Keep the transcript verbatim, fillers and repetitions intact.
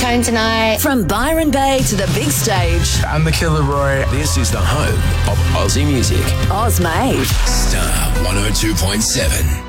home tonight. From Byron Bay to the big stage. I'm the Killer Roy. This is the home of Aussie music. Oz Made. Star one oh two point seven.